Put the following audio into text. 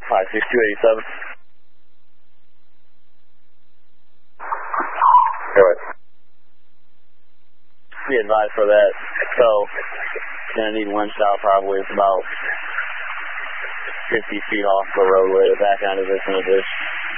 56287. Go ahead. Be advised for that. So, gonna need wind style probably. It's about 50 feet off the roadway, the back end of this in a ditch.